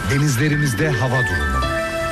Denizlerimizde hava durumu.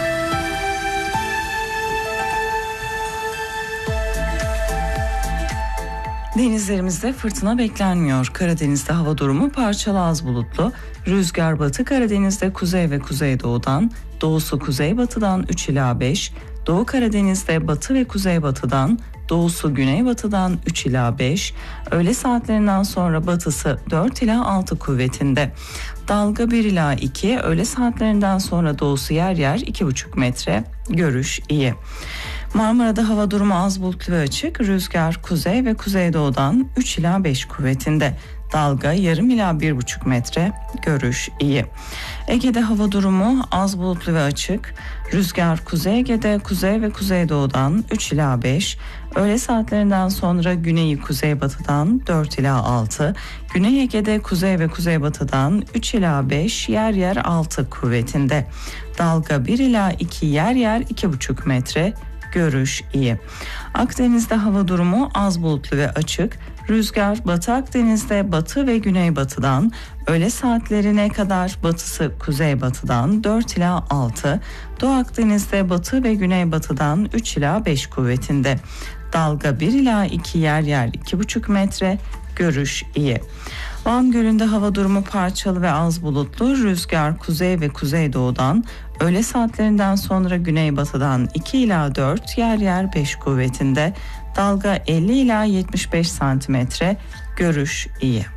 Denizlerimizde fırtına beklenmiyor. Karadeniz'de hava durumu parçalı az bulutlu. Rüzgar batı Karadeniz'de kuzey ve kuzeydoğudan, doğusu kuzeybatıdan 3 ila 5, Doğu Karadeniz'de batı ve kuzeybatıdan, doğusu güneybatıdan 3 ila 5, öğle saatlerinden sonra batısı 4 ila 6 kuvvetinde. Dalga 1 ila 2, öğle saatlerinden sonra doğusu yer yer 2,5 metre, görüş iyi. Marmara'da hava durumu az bulutlu ve açık, rüzgar kuzey ve kuzeydoğudan 3 ila 5 kuvvetinde. Dalga yarım ila 1,5 metre, görüş iyi. Ege'de hava durumu az bulutlu ve açık, rüzgar Kuzey Ege'de kuzey ve kuzeydoğudan 3 ila 5, öğle saatlerinden sonra güneyi kuzeybatıdan 4 ila 6, Güney Ege'de kuzey ve kuzeybatıdan 3 ila 5, yer yer 6 kuvvetinde. Dalga 1 ila 2, yer yer 2,5 metre, görüş iyi. Akdeniz'de hava durumu az bulutlu ve açık, rüzgar Batı Akdeniz'de batı ve güneybatıdan, öğle saatlerine kadar batısı kuzeybatıdan 4 ila 6, Doğu Akdeniz'de batı ve güneybatıdan 3 ila 5 kuvvetinde. Dalga 1 ila 2, yer yer 2,5 metre, görüş iyi. Van Gölü'nde hava durumu parçalı ve az bulutlu, rüzgar kuzey ve kuzeydoğudan, öğle saatlerinden sonra güneybatıdan 2 ila 4, yer yer 5 kuvvetinde. Dalga 50 ila 75 santimetre, görüş iyi.